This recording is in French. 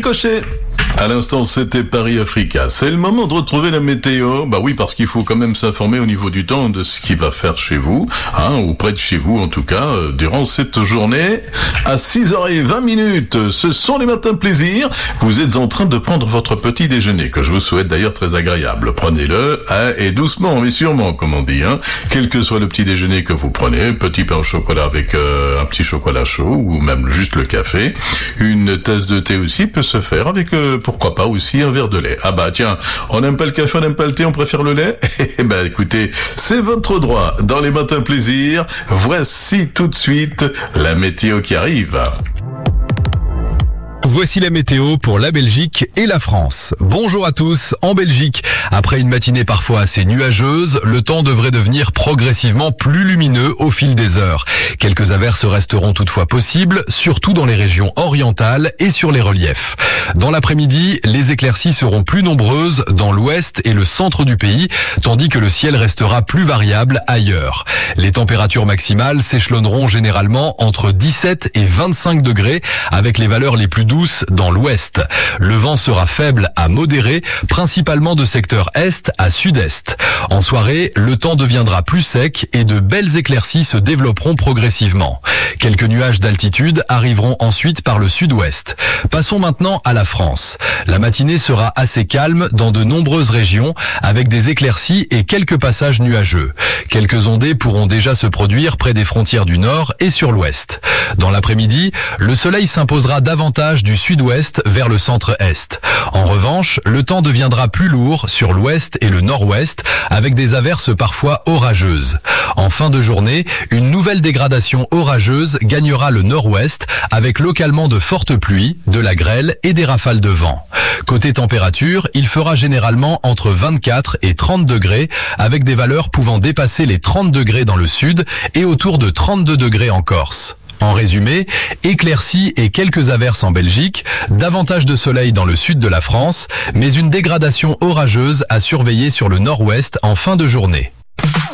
Ricochet. À l'instant, c'était Paris-Africa. C'est le moment de retrouver la météo. Bah oui, parce qu'il faut quand même s'informer au niveau du temps de ce qu'il va faire chez vous, ou près de chez vous en tout cas, durant cette journée. À 6h20, ce sont les matins plaisir. Vous êtes en train de prendre votre petit déjeuner, que je vous souhaite d'ailleurs très agréable. Prenez-le, et doucement, mais sûrement, comme on dit, quel que soit le petit déjeuner que vous prenez, petit pain au chocolat avec un petit chocolat chaud, ou même juste le café. Une tasse de thé aussi peut se faire avec pourquoi pas aussi un verre de lait. Ah bah tiens, on n'aime pas le café, on n'aime pas le thé, on préfère le lait. Eh ben écoutez, c'est votre droit. Dans les matins plaisir, voici tout de suite la météo qui arrive. Voici la météo pour la Belgique et la France. Bonjour à tous. En Belgique, après une matinée parfois assez nuageuse, le temps devrait devenir progressivement plus lumineux au fil des heures. Quelques averses resteront toutefois possibles, surtout dans les régions orientales et sur les reliefs. Dans l'après-midi, les éclaircies seront plus nombreuses dans l'ouest et le centre du pays, tandis que le ciel restera plus variable ailleurs. Les températures maximales s'échelonneront généralement entre 17 et 25 degrés, avec les valeurs les plus douces dans l'ouest. Le vent sera faible à modéré, principalement de secteur est à sud-est. En soirée, le temps deviendra plus sec et de belles éclaircies se développeront progressivement. Quelques nuages d'altitude arriveront ensuite par le sud-ouest. Passons maintenant à la France. La matinée sera assez calme dans de nombreuses régions, avec des éclaircies et quelques passages nuageux. Quelques ondées pourront déjà se produire près des frontières du nord et sur l'ouest. Dans l'après-midi, le soleil s'imposera davantage du sud-ouest vers le centre-est. En revanche, le temps deviendra plus lourd sur l'ouest et le nord-ouest, avec des averses parfois orageuses. En fin de journée, une nouvelle dégradation orageuse gagnera le nord-ouest, avec localement de fortes pluies, de la grêle et des rafales de vent. Côté température, il fera généralement entre 24 et 30 degrés, avec des valeurs pouvant dépasser les 30 degrés dans le sud et autour de 32 degrés en Corse. En résumé, éclaircies et quelques averses en Belgique, davantage de soleil dans le sud de la France, mais une dégradation orageuse à surveiller sur le nord-ouest en fin de journée.